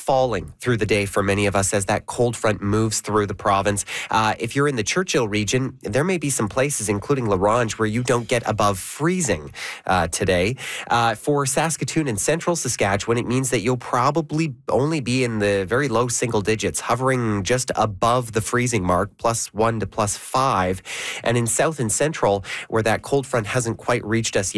falling through the day for many of us as that cold front moves through the province. If you're in the Churchill region, there may be some places, including La Ronge, where you don't get above freezing today. For Saskatoon and central Saskatchewan, it means that you'll probably only be in the very low single digits, hovering just above the freezing mark, +1 to +5. And in south and central, where that cold front hasn't quite reached us yet,